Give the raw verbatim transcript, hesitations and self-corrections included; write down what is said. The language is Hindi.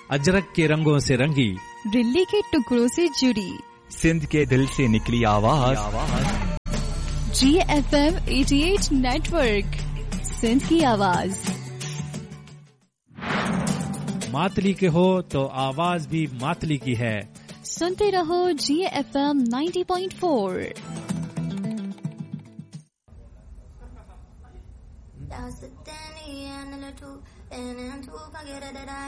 अजरक के रंगों से रंगी, दिल्ली के टुकड़ों से जुड़ी, सिंध के दिल से निकली आवाज, जी एफ एम अठासी नेटवर्क, सिंध की आवाज। मातली के हो तो आवाज भी मातली की है। सुनते रहो जी एफ एम नब्बे पॉइंट चार।